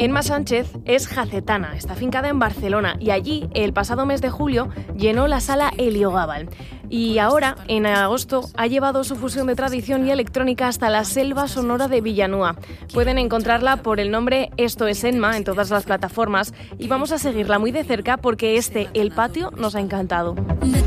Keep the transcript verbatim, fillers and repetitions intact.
Emma Sánchez es jacetana, está afincada en Barcelona y allí el pasado mes de julio llenó la sala Heliogábal. Y ahora, en agosto, ha llevado su fusión de tradición y electrónica hasta la selva sonora de Villanúa. Pueden encontrarla por el nombre Esto es Emma en todas las plataformas y vamos a seguirla muy de cerca porque este El Patio nos ha encantado.